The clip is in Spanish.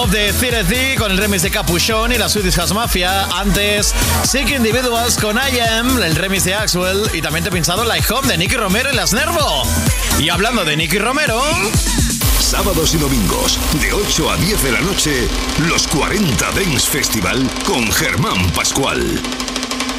De CRC con el remix de Capuchón y la Swedish House Mafia. Antes, Sick Individuals con I Am, el remix de Axwell. Y también te he pinchado Like Home de Nicky Romero y Las Nervo. Y hablando de Nicky Romero, sábados y domingos, de 8 a 10 de la noche, los 40 Dance Festival con Germán Pascual.